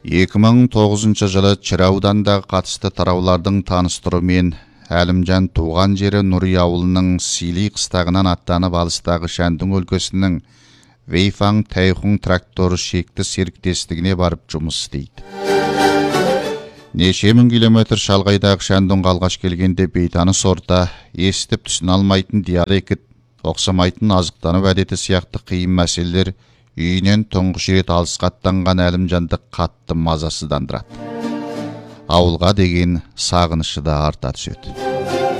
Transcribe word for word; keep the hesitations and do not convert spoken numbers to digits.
эки миң тогузунчу жылы Чира ауданындағы қатысты тараулардың таныстыруымен Әлімжан туған жері Нұрия ауылының Сили қыстағынан аттанып алыстағы Шәндың өлкесінің Вейфаң Тайхун тракторы шекті серіктестігіне барып жұмыс істейді. Неше мың километр шалғайдағы Шәндіңге алғаш келгенде бейтаныс орта, естіп түсіне алмайтын диалект, оқсамайтын азықтану әдеті сияқты қиын мәселелер үйінен тұңғыш рет алысқа аттанған Әлімжанды қатты мазасыздандырады. Ауылға деген сағынышы да арта түседі.